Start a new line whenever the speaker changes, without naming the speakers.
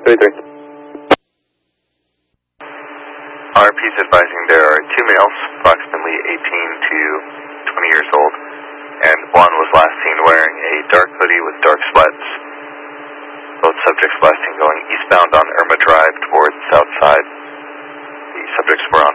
RP is advising there are two males, approximately 18 to 20 years old, and one was last seen wearing a dark hoodie with dark sweats. Both subjects last seen going eastbound on Irma Drive towards Southside. The subjects were on